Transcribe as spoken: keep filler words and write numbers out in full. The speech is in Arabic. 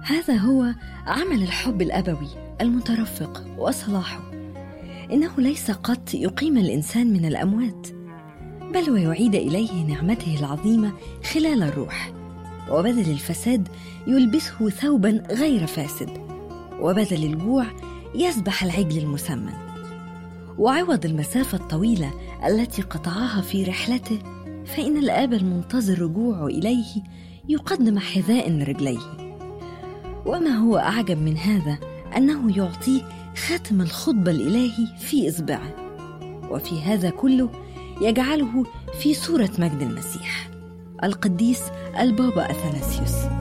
هذا هو عمل الحب الأبوي المترفق وصلاحه. إنه ليس قط يقيم الإنسان من الأموات، بل ويعيد إليه نعمته العظيمة خلال الروح، وبدل الفساد يلبسه ثوبا غير فاسد، وبدل الجوع يذبح العجل المسمن، وعوض المسافة الطويلة التي قطعها في رحلته، فإن الآب المنتظر رجوعه إليه يقدم حذاء لرجليه. وما هو أعجب من هذا أنه يعطيه خاتم الخطبة الإلهي في إصبعه، وفي هذا كله يجعله في صورة مجد المسيح القديس البابا أثناسيوس.